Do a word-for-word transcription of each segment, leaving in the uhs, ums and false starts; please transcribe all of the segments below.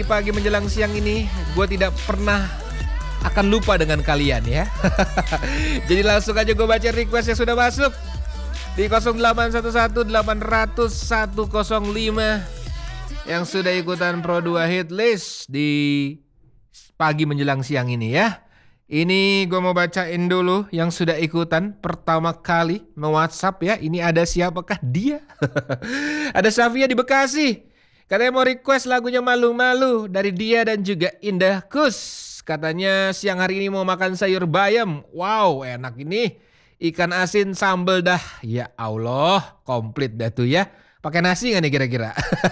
di pagi menjelang siang ini, gue tidak pernah akan lupa dengan kalian ya. Jadi langsung aja gue baca request yang sudah masuk di nol delapan satu satu delapan nol nol satu nol lima yang sudah ikutan Pro dua Hit List di pagi menjelang siang ini ya. Ini gue mau bacain dulu yang sudah ikutan pertama kali nge-WhatsApp ya. Ini ada siapakah dia? Ada Safia di Bekasi. Katanya mau request lagunya Malu-Malu dari dia dan juga Indah Kus. Katanya siang hari ini mau makan sayur bayam. Wow, enak ini. Ikan asin sambal dah. Ya Allah, komplit dah tuh ya. Pakai nasi gak nih kira-kira?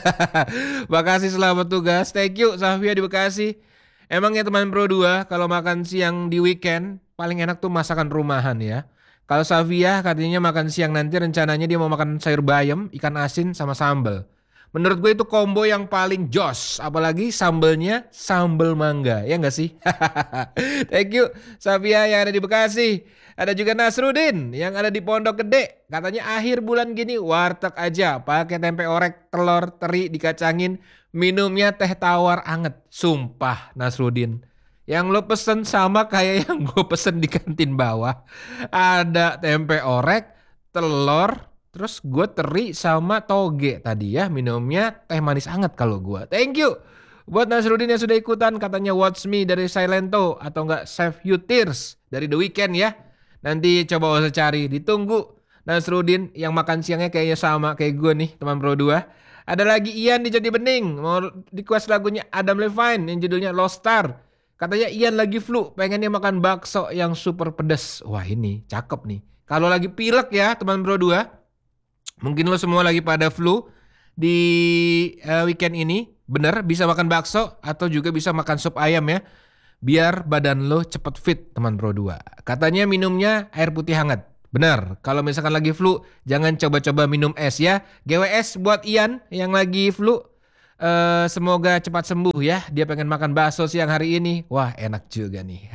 Makasih, selamat tugas. Thank you Safia di Bekasi. Emang ya teman Pro dua, kalau makan siang di weekend paling enak tuh masakan rumahan ya. Kalau Safia katanya makan siang nanti rencananya dia mau makan sayur bayam, ikan asin sama sambal. Menurut gue itu combo yang paling jos. Apalagi sambelnya sambel mangga. Ya gak sih? Thank you Safia yang ada di Bekasi. Ada juga Nasrudin yang ada di Pondok Gede. Katanya akhir bulan gini warteg aja. Pakai tempe orek, telur, teri dikacangin. Minumnya teh tawar anget. Sumpah Nasrudin. Yang lo pesen sama kayak yang gue pesen di kantin bawah. Ada tempe orek, telur, terus gue teri sama toge tadi ya. Minumnya teh manis anget kalau gue. Thank you buat Nasrudin yang sudah ikutan. Katanya Watch Me dari Silento atau enggak Save You Tears dari The Weeknd ya. Nanti coba usah cari. Ditunggu Nasrudin yang makan siangnya kayaknya sama kayak gue nih teman Pro dua. Ada lagi Ian di Jati Bening mau request lagunya Adam Levine yang judulnya Lost Star. Katanya Ian lagi flu, pengennya makan bakso yang super pedas. Wah ini cakep nih. Kalau lagi pilek ya teman Pro dua, mungkin lo semua lagi pada flu di uh, weekend ini. Bener bisa makan bakso atau juga bisa makan sup ayam ya. Biar badan lo cepet fit teman Pro dua. Katanya minumnya air putih hangat. Benar, kalau misalkan lagi flu jangan coba-coba minum es ya. G W S buat Ian yang lagi flu. Uh, semoga cepat sembuh ya. Dia pengen makan bakso siang hari ini. Wah enak juga nih.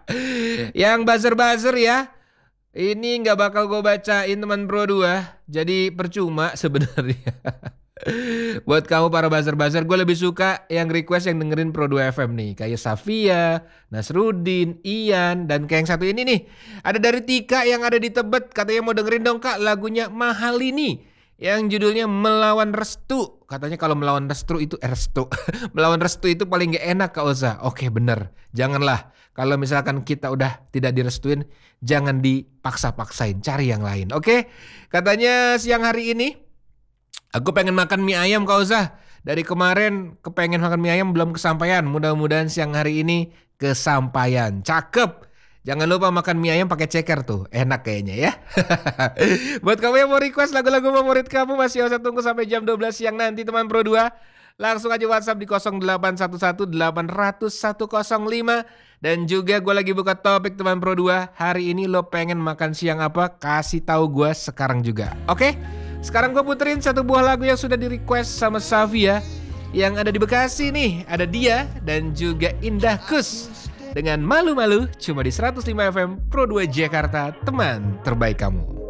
Yang buzzer-buzzer ya. Ini gak bakal gue bacain teman Pro dua. Jadi percuma sebenarnya. Buat kamu para buzzer-buzzer, gue lebih suka yang request yang dengerin Pro dua F M nih. Kayak Safia, Nasrudin, Ian, dan kayak yang satu ini nih. Ada dari Tika yang ada di Tebet. Katanya mau dengerin dong kak lagunya Mahal ini. Yang judulnya Melawan Restu. Katanya kalau melawan restu itu eh, restu. Melawan restu itu paling gak enak Kak Oza. Oke bener, janganlah. Kalau misalkan kita udah tidak direstuin, jangan dipaksa-paksain, cari yang lain. Oke, katanya siang hari ini aku pengen makan mie ayam Kak Oza. Dari kemarin kepengen makan mie ayam belum kesampaian. Mudah-mudahan siang hari ini kesampaian. Cakep. Jangan lupa makan mie ayam pakai ceker tuh. Enak kayaknya ya. Buat kamu yang mau request lagu-lagu favorit kamu masih usah tunggu sampai jam dua belas siang nanti teman Pro dua. Langsung aja WhatsApp di nol delapan satu satu delapan nol nol satu nol lima. Dan juga gue lagi buka topik teman Pro dua. Hari ini lo pengen makan siang apa? Kasih tahu gue sekarang juga. Oke? Sekarang gue puterin satu buah lagu yang sudah di request sama Safia yang ada di Bekasi nih. Ada dia dan juga Indah Kus dengan Malu-Malu cuma di seratus lima F M Pro dua Jakarta, teman terbaik kamu.